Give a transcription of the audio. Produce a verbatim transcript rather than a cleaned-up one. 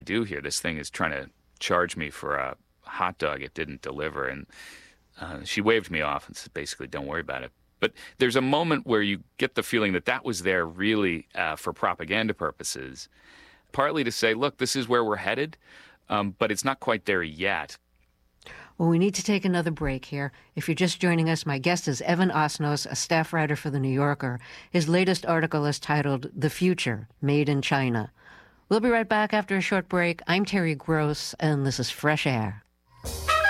do here? This thing is trying to charge me for a hot dog it didn't deliver. And uh, she waved me off and said, basically, don't worry about it. But there's a moment where you get the feeling that that was there really uh, for propaganda purposes, partly to say, look, this is where we're headed, um, but it's not quite there yet. Well, we need to take another break here. If you're just joining us, my guest is Evan Osnos, a staff writer for The New Yorker. His latest article is titled The Future, Made in China. We'll be right back after a short break. I'm Terry Gross, and this is Fresh Air.